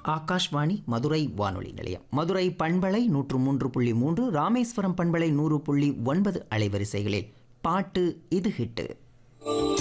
ஆகாஷ்வாணி மதுரை வானொலி நிலையம். மதுரை பண்பலை 103.3, ராமேஸ்வரம் பண்பலை 100.9 அலைவரிசைகளில் பாட்டு இது ஹிட்டு.